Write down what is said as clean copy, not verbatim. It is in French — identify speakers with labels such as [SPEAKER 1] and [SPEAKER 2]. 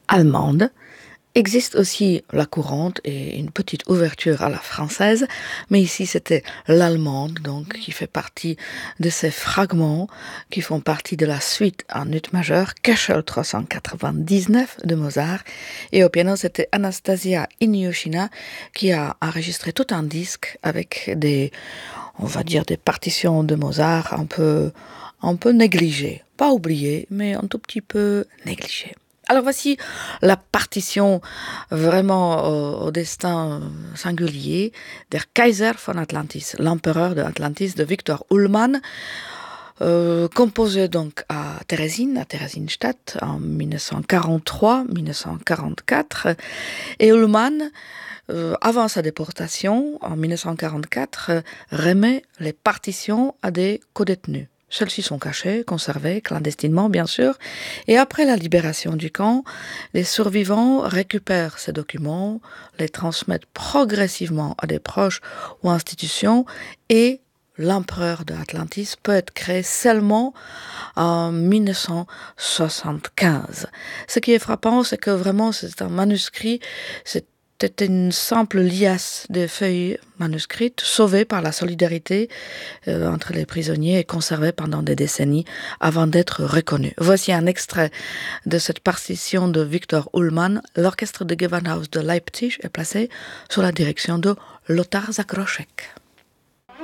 [SPEAKER 1] allemande. Existe aussi la courante et une petite ouverture à la française, mais ici c'était l'allemande, donc qui fait partie de ces fragments qui font partie de la suite en ut majeur Köchel 399 de Mozart, et au piano c'était Anastasia Inyushina qui a enregistré tout un disque avec on va dire des partitions de Mozart un peu négligées, pas oubliées, mais un tout petit peu négligées. Alors voici la partition vraiment au destin singulier, Der Kaiser von Atlantis, l'empereur de Atlantis de Victor Ullmann, composé donc à Theresienstadt en 1943-1944. Et Ullmann, avant sa déportation en 1944, remet les partitions à des codétenus. Celles-ci sont cachées, conservées clandestinement bien sûr, et après la libération du camp, les survivants récupèrent ces documents, les transmettent progressivement à des proches ou institutions, et l'empereur de Atlantis peut être créé seulement en 1975. Ce qui est frappant, c'est que vraiment c'est un manuscrit, c'était une simple liasse de feuilles manuscrites sauvées par la solidarité entre les prisonniers et conservées pendant des décennies avant d'être reconnues. Voici un extrait de cette partition de Victor Ullmann. L'orchestre de Gewandhaus de Leipzig est placé sous la direction de Lothar Zakroczek.